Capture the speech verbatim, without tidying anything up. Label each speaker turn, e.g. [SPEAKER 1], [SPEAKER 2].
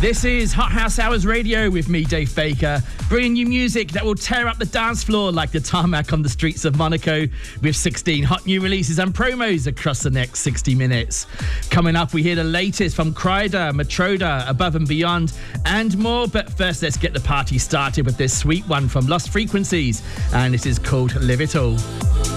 [SPEAKER 1] This is Hot House Hours Radio with me, Dave Baker, bringing you music that will tear up the dance floor like the tarmac on the streets of Monaco, with sixteen hot new releases and promos across the next sixty minutes. Coming up, we hear the latest from Kryder, Matroda, Above and Beyond, and more. But first, let's get the party started with this sweet one from Lost Frequencies, and this is called Live It All.